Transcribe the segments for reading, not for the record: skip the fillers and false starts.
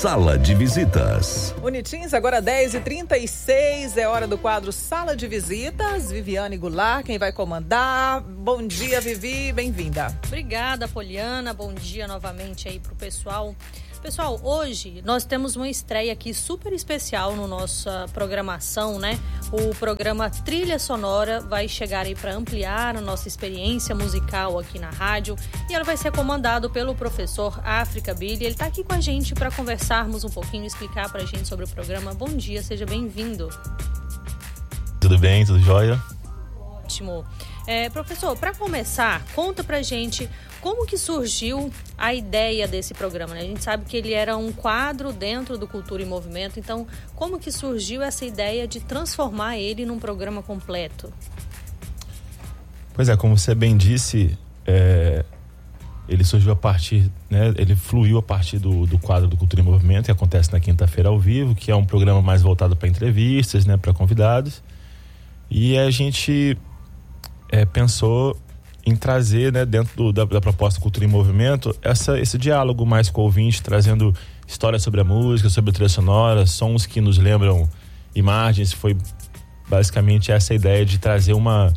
Sala de Visitas. Unitins, agora 10h36, é hora do quadro Sala de Visitas. Viviane Goulart, quem vai comandar. Bom dia, Vivi, bem-vinda. Obrigada, Poliana, bom dia novamente aí pro pessoal. Pessoal, hoje nós temos uma estreia aqui super especial no nossa programação, né? O programa Trilha Sonora vai chegar aí para ampliar a nossa experiência musical aqui na rádio e ela vai ser comandado pelo professor África Billy. Ele está aqui com a gente para conversarmos um pouquinho, explicar para a gente sobre o programa. Bom dia, seja bem-vindo. Tudo bem, tudo jóia? Ótimo. Professor, para começar, conta pra gente como que surgiu a ideia desse programa, né? A gente sabe que ele era um quadro dentro do Cultura em Movimento, então como que surgiu essa ideia de transformar ele num programa completo? Pois é, como você bem disse, ele surgiu a partir, né? Ele fluiu a partir do quadro do Cultura em Movimento, que acontece na quinta-feira ao vivo, que é um programa mais voltado para entrevistas, né? Para convidados. E a gente pensou em trazer, né, dentro da proposta Cultura em Movimento, esse diálogo mais com o ouvinte, trazendo histórias sobre a música, sobre a trilha sonora, sons que nos lembram imagens. Foi basicamente essa ideia de trazer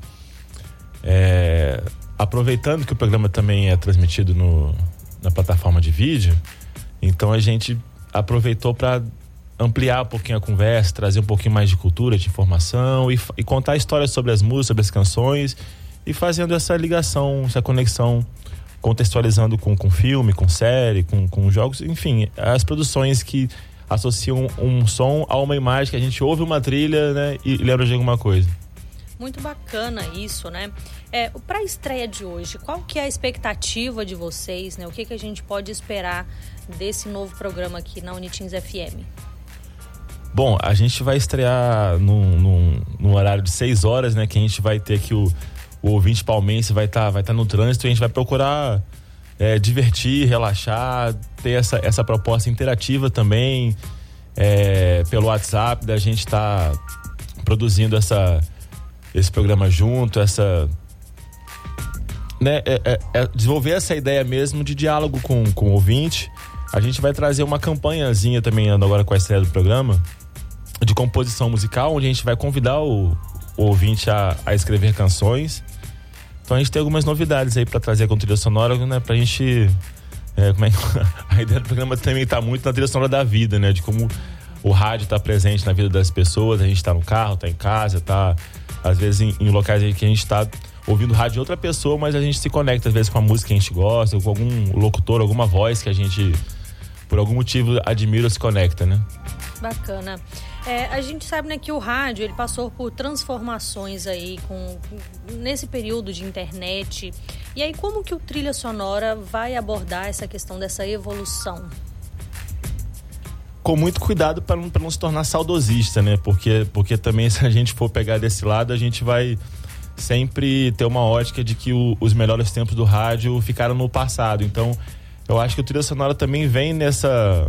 aproveitando que o programa também é transmitido na plataforma de vídeo, então a gente aproveitou para ampliar um pouquinho a conversa, trazer um pouquinho mais de cultura, de informação e contar histórias sobre as músicas, sobre as canções e fazendo essa ligação, essa conexão, contextualizando com filme, com série, com jogos, enfim, as produções que associam um som a uma imagem, que a gente ouve uma trilha, né, e lembra de alguma coisa. Muito bacana isso, né? Para a estreia de hoje, qual que é a expectativa de vocês, né? O que a gente pode esperar desse novo programa aqui na Unitins FM? Bom, a gente vai estrear num horário de 6 horas, né? Que a gente vai ter que o ouvinte palmense vai tá no trânsito e a gente vai procurar divertir, relaxar, ter essa proposta interativa também, pelo WhatsApp, da gente tá produzindo esse programa junto, desenvolver essa ideia mesmo de diálogo com o ouvinte. A gente vai trazer uma campanhazinha também agora com a estreia do programa, de composição musical, onde a gente vai convidar o ouvinte a escrever canções. Então a gente tem algumas novidades aí para trazer com trilha sonora, né? Pra gente... a ideia do programa também tá muito na trilha sonora da vida, né? De como o rádio tá presente na vida das pessoas. A gente tá no carro, tá em casa, tá às vezes em locais aí que a gente tá ouvindo rádio de outra pessoa, mas a gente se conecta às vezes com a música que a gente gosta, ou com algum locutor, alguma voz que a gente, por algum motivo, admira ou se conecta, né? Bacana. A gente sabe, né, que o rádio ele passou por transformações aí nesse período de internet. E aí, como que o Trilha Sonora vai abordar essa questão dessa evolução? Com muito cuidado para não se tornar saudosista, né? Porque também, se a gente for pegar desse lado, a gente vai sempre ter uma ótica de que os melhores tempos do rádio ficaram no passado. Então, eu acho que o Trilha Sonora também vem nessa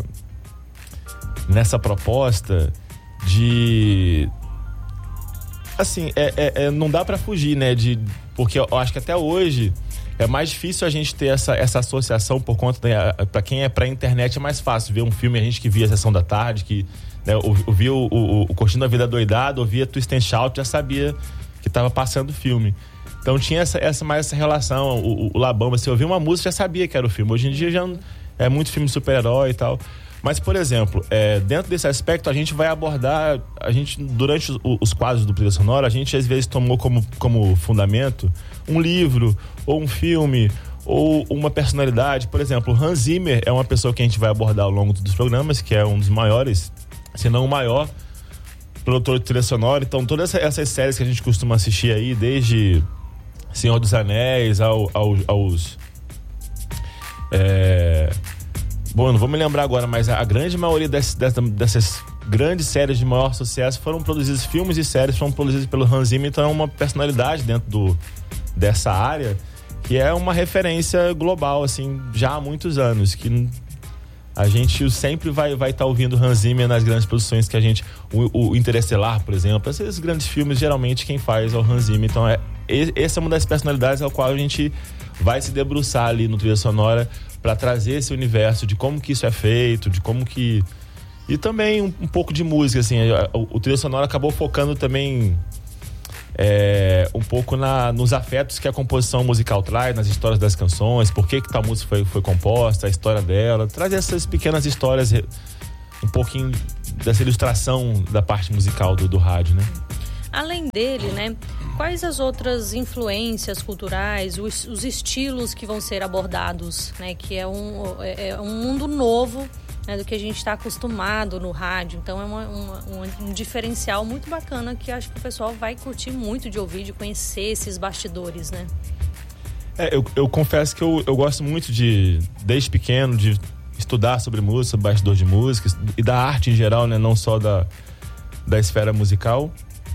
proposta de... Assim, não dá pra fugir, né? Porque eu acho que até hoje é mais difícil a gente ter essa associação por conta... Pra quem é pra internet é mais fácil ver um filme, a gente que via a Sessão da Tarde, que, né, ouvia o Curtindo a Vida Doidado, ouvia Twist and Shout, já sabia que tava passando o filme. Então tinha mais essa relação. O Labamba, você ouvia uma música, já sabia que era o filme. Hoje em dia já é muito filme de super-herói e tal. Mas, por exemplo, dentro desse aspecto, a gente vai abordar... durante os quadros do Trilha Sonora, a gente às vezes tomou como fundamento um livro, ou um filme, ou uma personalidade. Por exemplo, o Hans Zimmer é uma pessoa que a gente vai abordar ao longo dos programas, que é um dos maiores, se não o maior produtor de trilha sonora. Então, todas essas séries que a gente costuma assistir aí, desde Senhor dos Anéis aos... Bom, não vou me lembrar agora, mas a grande maioria dessas grandes séries de maior sucesso foram produzidas, filmes e séries foram produzidos pelo Hans Zimmer. Então é uma personalidade dentro dessa área que é uma referência global, assim, já há muitos anos, que a gente sempre vai estar ouvindo Hans Zimmer nas grandes produções que a gente... O Interestelar, por exemplo, esses grandes filmes, geralmente quem faz é o Hans Zimmer. Então essa é uma das personalidades ao qual a gente vai se debruçar ali no Trilha Sonora, para trazer esse universo de como que isso é feito, de como que... E também um pouco de música, assim, o Trilha Sonora acabou focando também um pouco nos afetos que a composição musical traz, nas histórias das canções, por que tal música foi composta, a história dela, traz essas pequenas histórias, um pouquinho dessa ilustração da parte musical do rádio, né? Além dele, né, quais as outras influências culturais, os estilos que vão ser abordados, né, que é um mundo novo, né, do que a gente está acostumado no rádio. Então é um diferencial muito bacana que acho que o pessoal vai curtir muito de ouvir, de conhecer esses bastidores, né? Eu confesso que eu gosto muito desde pequeno, de estudar sobre música, sobre bastidor de música e da arte em geral, né, não só da esfera musical.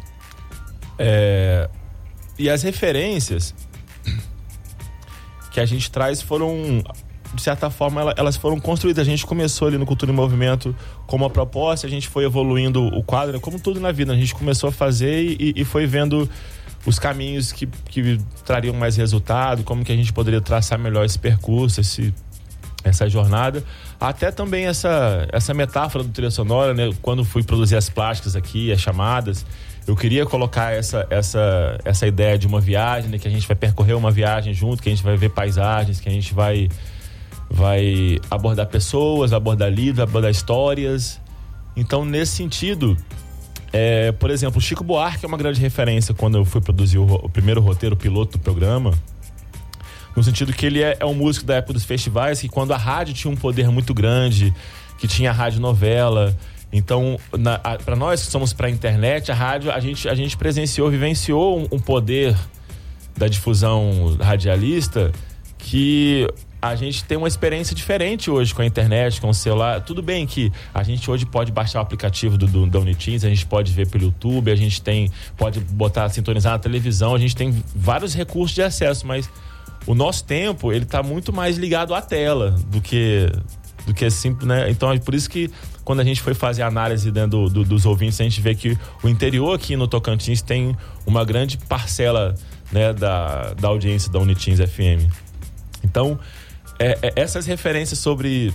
E as referências que a gente traz foram, de certa forma, elas foram construídas. A gente começou ali no Cultura em Movimento como uma proposta, a gente foi evoluindo o quadro, como tudo na vida. A gente começou a fazer e foi vendo os caminhos que trariam mais resultado, como que a gente poderia traçar melhor esse percurso, essa jornada. Até também essa metáfora do Trilha Sonora, né? Quando fui produzir as plásticas aqui, as chamadas, eu queria colocar essa ideia de uma viagem, né? Que a gente vai percorrer uma viagem junto, que a gente vai ver paisagens, que a gente vai abordar pessoas, abordar livros, abordar histórias. Então, nesse sentido, por exemplo, o Chico Buarque é uma grande referência quando eu fui produzir o primeiro roteiro, o piloto do programa, no sentido que ele é um músico da época dos festivais, que quando a rádio tinha um poder muito grande, que tinha a radionovela. Então, para nós que somos para a internet, a rádio, a gente presenciou, vivenciou um poder da difusão radialista que a gente tem uma experiência diferente hoje com a internet, com o celular. Tudo bem que a gente hoje pode baixar o aplicativo da Uniteens, a gente pode ver pelo YouTube, a gente pode sintonizar na televisão, a gente tem vários recursos de acesso, mas o nosso tempo, ele tá muito mais ligado à tela do que simples, né? Então é por isso que quando a gente foi fazer a análise dentro dos ouvintes, a gente vê que o interior aqui no Tocantins tem uma grande parcela, né, da audiência da Uniteens FM. Então, essas referências sobre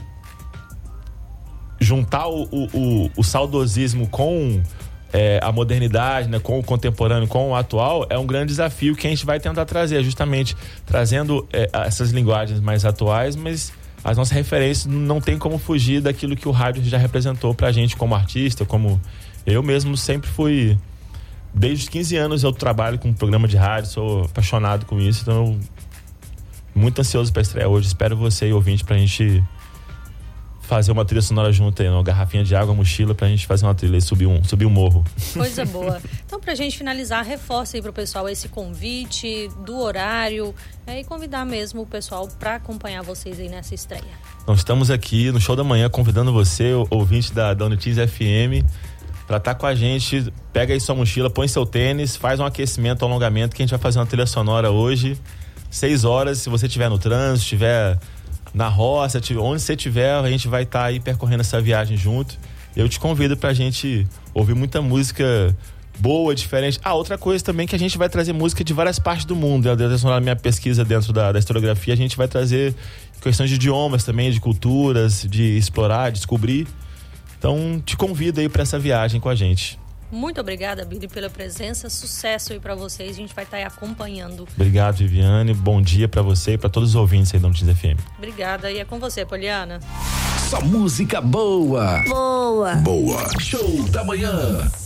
juntar o saudosismo com a modernidade, né, com o contemporâneo, com o atual, é um grande desafio que a gente vai tentar trazer, justamente trazendo essas linguagens mais atuais, mas as nossas referências não tem como fugir daquilo que o rádio já representou pra gente como artista, como eu mesmo sempre fui. Desde os 15 anos eu trabalho com um programa de rádio, sou apaixonado com isso, então muito ansioso pra estrear hoje. Espero você e ouvinte pra gente fazer uma trilha sonora junto aí, uma garrafinha de água, uma mochila, pra gente fazer uma trilha e subir um morro. Coisa boa. Então, pra gente finalizar, reforça aí pro pessoal esse convite do horário, e convidar mesmo o pessoal pra acompanhar vocês aí nessa estreia. Nós estamos aqui no Show da Manhã convidando você, ouvinte da Uniteens FM, pra estar com a gente. Pega aí sua mochila, põe seu tênis, faz um aquecimento, um alongamento, que a gente vai fazer uma trilha sonora hoje, 6 horas, se você estiver no trânsito, estiver na roça, onde você estiver, a gente vai estar aí percorrendo essa viagem junto. Eu te convido pra gente ouvir muita música boa, diferente. Outra coisa também, que a gente vai trazer música de várias partes do mundo. Na minha pesquisa dentro da historiografia, a gente vai trazer questões de idiomas também, de culturas, de explorar, de descobrir. Então, te convido aí pra essa viagem com a gente. Muito obrigada, Billy, pela presença. Sucesso aí pra vocês. A gente vai estar aí acompanhando. Obrigado, Viviane. Bom dia pra você e pra todos os ouvintes aí da Uniteens FM. Obrigada. E é com você, Poliana. Só música boa. Boa. Boa. Show da Manhã.